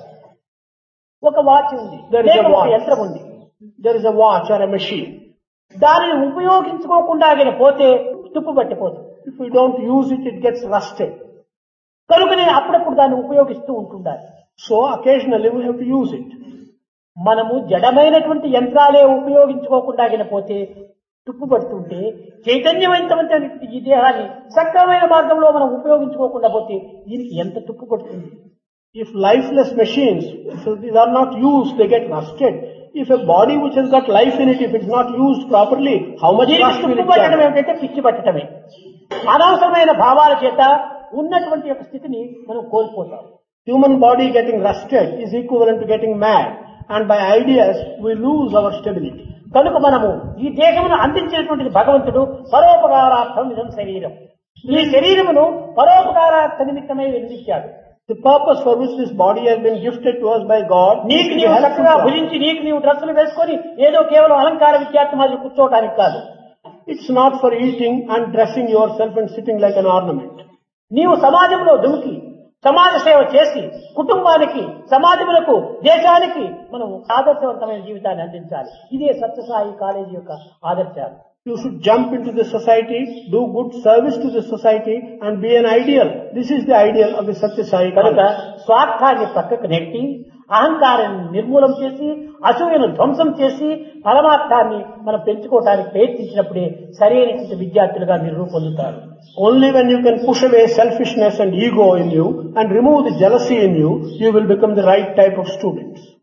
ఒక వాచ్ ఉంది, There is a లేక ఒక watch. యంత్రం ఉంది. There is a watch or a machine. దానిని ఉపయోగించుకోకుండా పోతే తుప్పు పట్టిపోతుంది. If we don't use it, it gets rusted. కనుకనే అప్పుడప్పుడు దాన్ని ఉపయోగిస్తూ ఉంటుండాలి. So occasionally we have to use it. మనము జడమైనటువంటి యంత్రాలే ఉపయోగించుకోకుండా పోతే తుప్పు పడుతుంటే చైతన్యవంతమైనటువంటి ఈ దేహాన్ని సక్రమైన మార్గంలో మనం ఉపయోగించుకోకుండా పోతే దీనికి ఎంత తుప్పు పడుతుంది. If lifeless machines, if these are not used, they get rusted. If a body which has got life in it, if it's not used properly, how much దీనికి rust will తుప్పు it పట్టడం get? ఏమిటంటే పిచ్చి పట్టడమే. అనవసరమైన భావాల చేత ఉన్నటువంటి యొక్క స్థితిని మనం కోల్పోతాం. Human body getting rusted is equivalent to getting mad. And by ideas, we lose our stability. కనుక మనము ఈ దేహమును అందించినటువంటి భగవంతుడు పరోపకారార్థం ఇదం శరీరం. ఈ శరీరమును పరోపకారార్థ నిమిత్తమై నిర్మించాడు. The purpose for which this body has been gifted to us by God is నీకు to be నీవు helpful చక్కగా to us. భుజించి నీకు నీవు డ్రెస్సులు వేసుకొని ఏదో కేవలం అలంకార విద్యార్థి మాదిరి కూర్చోవడానికి కాదు. It's not for eating and dressing yourself and sitting like an ornament. నీవు సమాజంలో దుమికి సమాజ సేవ చేసి కుటుంబానికి సమాజములకు దేశానికి మనం ఆదర్శవంతమైన జీవితాన్ని అందించాలి. ఇదే సత్యసాయి కాలేజీ యొక్క ఆదర్శాలు. You should jump into the society, do good service to the society and be an ideal. This is the ideal of the Satya Sai కనుక College. స్వార్థాన్ని పక్కకు నెట్టి అహంకారాన్ని నిర్మూలం చేసి అసూయను ధ్వంసం చేసి పరమార్థాన్ని మనం పెంచుకోవడానికి ప్రయత్నించినప్పుడే సరైనటువంటి విద్యార్థులుగా మీరు రూపొందుతారు. Only when you can push away selfishness and ego in you and remove the jealousy in you, you will become the right type of students.